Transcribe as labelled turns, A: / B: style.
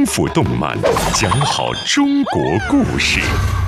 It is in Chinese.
A: 丰富动漫，讲好中国故事。